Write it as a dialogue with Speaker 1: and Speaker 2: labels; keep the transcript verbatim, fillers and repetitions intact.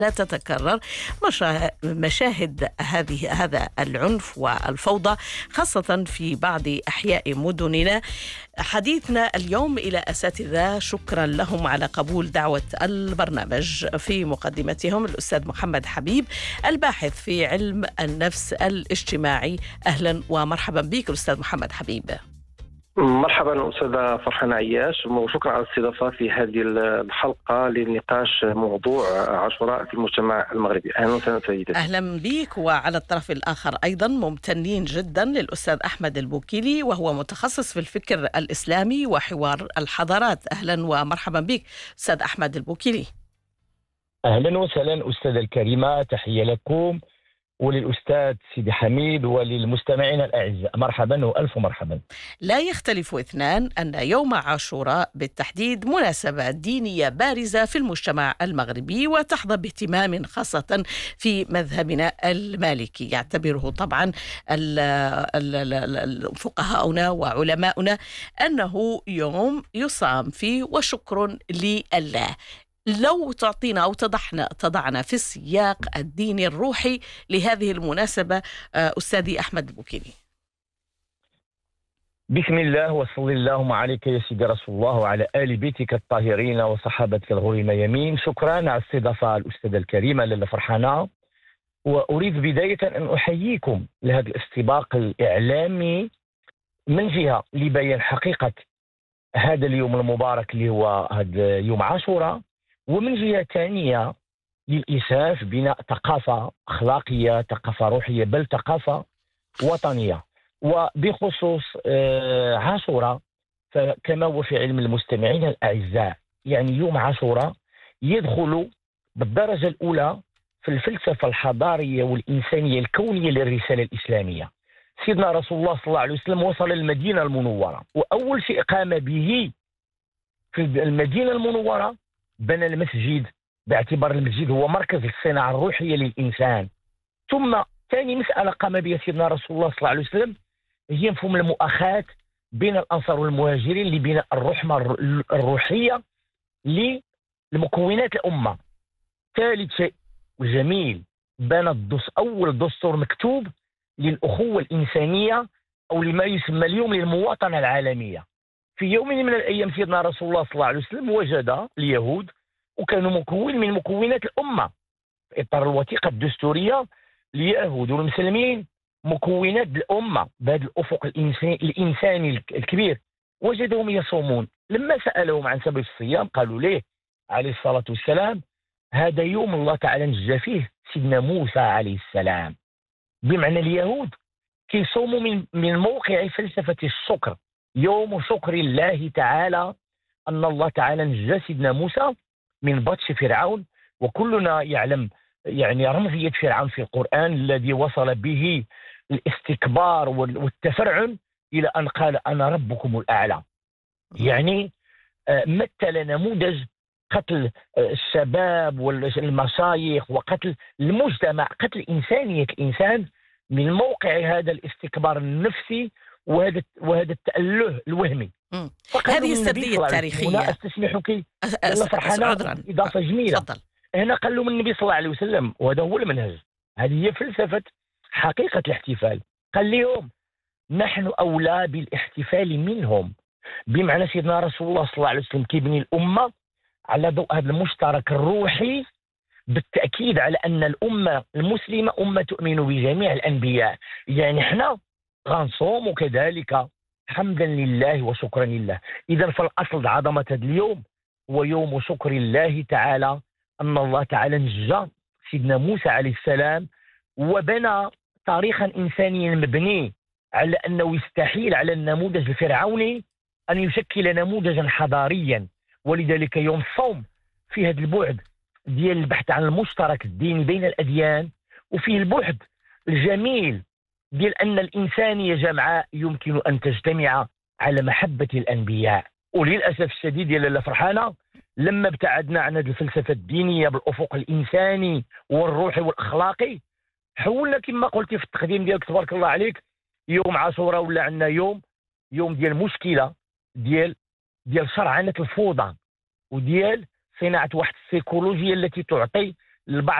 Speaker 1: لا تتكرر مشا- مشاهد هذه هذا العنف والفوضى خاصة في بعض أحياء مدننا. حديثنا اليوم إلى أساتذة، شكرا لهم على قبول دعوة البرنامج، في مقدمتهم الأستاذ محمد حبيب الباحث في علم النفس الاجتماعي. أهلا ومرحبا بك أستاذ محمد حبيب.
Speaker 2: مرحبا أستاذة فرحان عياش، وشكرا على الاستضافة في هذه الحلقة لنقاش موضوع عاشوراء في المجتمع المغربي. أهلا وسهلا سيدتي.
Speaker 1: أهلا بك. وعلى الطرف الآخر أيضا ممتنين جدا للأستاذ أحمد البوكيلي، وهو متخصص في الفكر الإسلامي وحوار الحضارات. أهلا ومرحبا بك أستاذ أحمد البوكيلي.
Speaker 3: أهلا وسهلا أستاذة الكريمة، تحية لكم وللأستاذ سيدي حميد وللمستمعين الأعزاء، مرحبا وألف مرحبا.
Speaker 1: لا يختلف اثنان أن يوم عاشوراء بالتحديد مناسبة دينية بارزة في المجتمع المغربي، وتحظى باهتمام خاصة في مذهبنا المالكي. يعتبره طبعا فقهاؤنا وعلماؤنا أنه يوم يصام فيه وشكر لله. لو تعطينا أو تضعنا تضعنا في السياق الديني الروحي لهذه المناسبة أستاذي أحمد البوكيلي.
Speaker 3: بسم الله وصلى اللهم عليك يا سيدي رسول الله وعلى آل بيتك الطاهرين وصحابتك الغر الميامين. شكرا على الاستضافة الأستاذة الكريمة لاله فرحانة، وأريد بداية أن أحييكم لهذا الاستباق الإعلامي من جهة لبيان حقيقة هذا اليوم المبارك اللي هو هذا يوم عاشوراء، ومن جهة ثانية للإسهام بناء ثقافة أخلاقية، ثقافة روحية، بل ثقافة وطنية. وبخصوص عاشوراء فكما هو في علم المستمعين الأعزاء، يعني يوم عاشوراء يدخل بالدرجة الأولى في الفلسفة الحضارية والإنسانية الكونية للرسالة الإسلامية. سيدنا رسول الله صلى الله عليه وسلم وصل المدينة المنورة، وأول شيء قام به في المدينة المنورة بنى المسجد، باعتبار المسجد هو مركز الصناعة الروحية للإنسان. ثم ثاني مسألة قام بها سيدنا رسول الله صلى الله عليه وسلم هي مفهوم المؤاخاة بين الأنصار والمهاجرين لبناء الرحمة الروحية لمكونات الأمة. ثالث شيء جميل، بنى الدس أول دستور مكتوب للأخوة الإنسانية أو لما يسمى اليوم للمواطنة العالمية. في يوم من الأيام سيدنا رسول الله صلى الله عليه وسلم وجد اليهود، وكانوا مكون من مكونات الأمة في إطار الوثيقة الدستورية، اليهود والمسلمين مكونات الأمة بهذا الأفق الإنساني, الإنساني الكبير. وجدهم يصومون، لما سألهم عن سبب الصيام قالوا ليه عليه الصلاة والسلام هذا يوم الله تعالى نجى فيه سيدنا موسى عليه السلام. بمعنى اليهود كيصوموا من من موقع فلسفة الشكر، يوم شكر الله تعالى أن الله تعالى نجى سيدنا موسى من بطش فرعون. وكلنا يعلم يعني رمزية فرعون في القرآن الذي وصل به الاستكبار والتفرعن إلى أن قال أنا ربكم الأعلى. يعني مثل نموذج قتل الشباب والمشايخ وقتل المجتمع، قتل إنسانية الإنسان من موقع هذا الاستكبار النفسي وهذا وهذا التأله الوهمي.
Speaker 1: هذه السردية التاريخية.
Speaker 3: هنا استسمحك فرحانة إضافة جميلة.
Speaker 1: فضل.
Speaker 3: هنا قال له من النبي صلى الله عليه وسلم، وهذا هو المنهج، هذه هي فلسفة حقيقة الاحتفال. قال لهم نحن أولى بالاحتفال منهم، بمعنى سيدنا رسول الله صلى الله عليه وسلم كيبني الأمة على ضوء هذا المشترك الروحي، بالتأكيد على أن الأمة المسلمة أمة تؤمن بجميع الأنبياء. يعني احنا غنصوم وكذلك حمدا لله وشكرا لله. إذا فالأصل عظمة هذا اليوم هو يوم شكر الله تعالى أن الله تعالى نجى سيدنا موسى عليه السلام، وبنى تاريخا إنسانيا مبني على أنه يستحيل على النموذج الفرعوني أن يشكل نموذجا حضاريا. ولذلك يوم الصوم في هذا البعد ديال البحث عن المشترك الديني بين الأديان، وفيه البعد الجميل ديال أن الإنسانية جمعاء يمكن أن تجتمع على محبة الأنبياء. وللأسف الشديد يا لاله فرحانة لما ابتعدنا عن هذه الفلسفة الدينية بالأفق الإنساني والروحي والأخلاقي، حولنا كما قلتي في التقديم ديالك تبارك الله عليك يوم عاشوراء ولا عندنا يوم يوم ديال مشكلة ديال ديال شرعنة الفوضى وديال صناعة واحد السيكولوجيا التي تعطي البعض